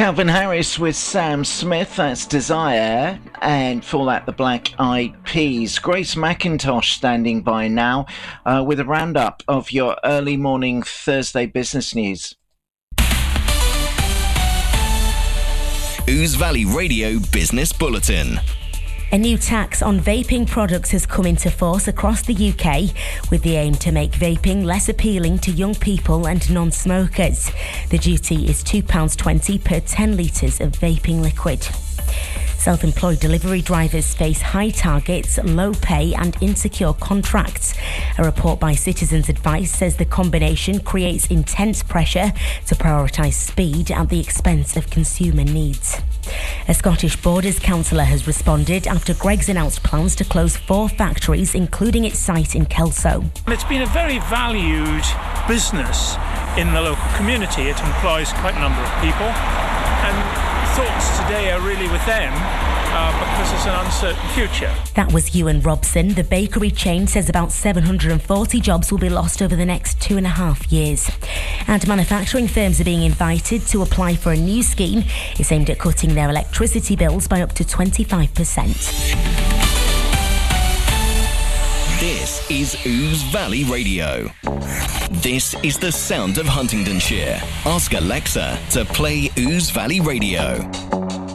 Calvin Harris with Sam Smith, that's Desire, and for that the Black Eyed Peas. Grace McIntosh standing by now with a roundup of your early morning Thursday business news. Ouse Valley Radio Business Bulletin. A new tax on vaping products has come into force across the UK with the aim to make vaping less appealing to young people and non-smokers. The duty is £2.20 per 10 litres of vaping liquid. Self-employed delivery drivers face high targets, low pay and insecure contracts. A report by Citizens Advice says the combination creates intense pressure to prioritise speed at the expense of consumer needs. A Scottish Borders councillor has responded after Greggs announced plans to close 4 factories, including its site in Kelso. It's been a very valued business in the local community. It employs quite a number of people, and thoughts today are really with them because it's an uncertain future. That was Ewan Robson. The bakery chain says about 740 jobs will be lost over the next 2.5 years. And manufacturing firms are being invited to apply for a new scheme. It's aimed at cutting their electricity bills by up to 25%. This is Ouse Valley Radio. This is the sound of Huntingdonshire. Ask Alexa to play Ouse Valley Radio.